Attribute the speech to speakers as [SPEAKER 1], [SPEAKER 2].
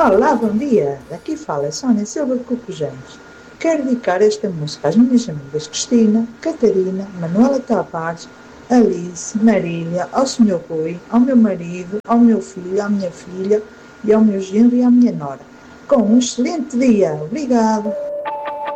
[SPEAKER 1] Olá, bom dia. Aqui fala Sónia Silva de Cocujães. Quero dedicar esta música às minhas amigas Cristina, Catarina, Manuela Tavares, Alice, Marília, ao Sr. Rui, ao meu marido, ao meu filho, à minha filha e ao meu genro e à minha nora. Com um excelente dia. Obrigado.